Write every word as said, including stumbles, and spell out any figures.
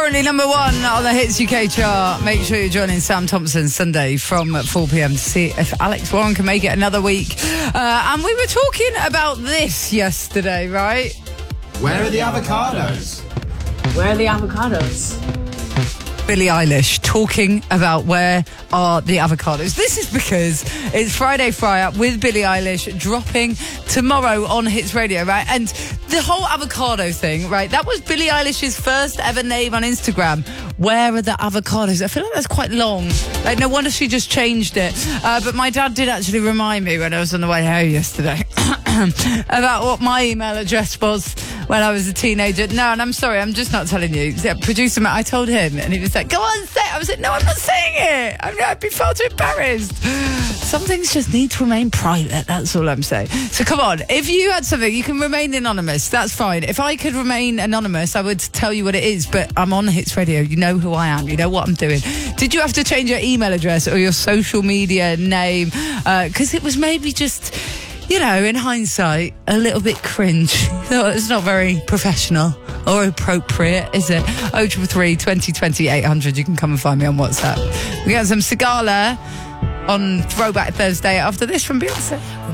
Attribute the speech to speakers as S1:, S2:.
S1: Currently number one on the Hits U K chart. Make sure you're joining Sam Thompson Sunday from four p.m. to see if Alex Warren can make it another week. Uh, and we were talking about this yesterday, right?
S2: Where are the avocados?
S3: Where are the avocados?
S1: Billie Eilish talking about where are the avocados. This is because it's Friday Fry Up with Billie Eilish dropping tomorrow on Hits Radio, right? And the whole avocado thing, right? That was Billie Eilish's first ever name on Instagram. Where are the avocados? I feel like that's quite long. Like, no wonder she just changed it. Uh, but my dad did actually remind me when I was on the way home yesterday about what my email address was when I was a teenager. No, and I'm sorry, I'm just not telling you. Yeah, producer Matt, I told him, and he was like, go on, say it. I was like, no, I'm not saying it. I'm, I'd be far too embarrassed. Some things just need to remain private, that's all I'm saying. So come on, if you had something, you can remain anonymous, that's fine. If I could remain anonymous, I would tell you what it is, but I'm on Hits Radio, you know who I am, you know what I'm doing. Did you have to change your email address or your social media name? Because uh, it was maybe just... you know, in hindsight, a little bit cringe. It's not very professional or appropriate, is it? oh three three, twenty twenty, eight hundred. You can come and find me on WhatsApp. We got some Sigala on Throwback Thursday after this from Beyonce.